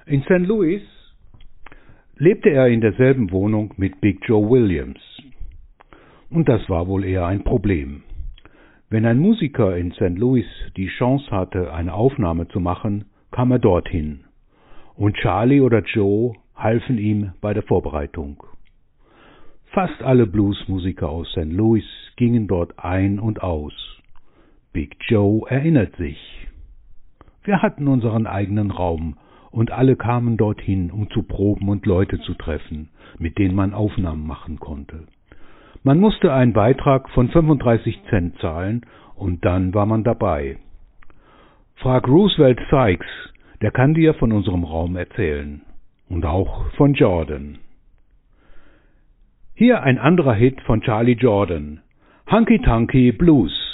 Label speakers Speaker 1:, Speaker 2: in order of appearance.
Speaker 1: In St. Louis lebte er in derselben Wohnung mit Big Joe Williams. Und das war wohl eher ein Problem. Wenn ein Musiker in St. Louis die Chance hatte, eine Aufnahme zu machen, kam er dorthin. Und Charlie oder Joe halfen ihm bei der Vorbereitung. Fast alle Bluesmusiker aus St. Louis gingen dort ein und aus. Big Joe erinnert sich. Wir hatten unseren eigenen Raum und alle kamen dorthin, um zu proben und Leute zu treffen, mit denen man Aufnahmen machen konnte. Man musste einen Beitrag von 35 Cent zahlen und dann war man dabei. Frag Roosevelt Sykes, der kann dir von unserem Raum erzählen. Und auch von Jordan. Hier ein anderer Hit von Charlie Jordan, Hunky Tonky Blues.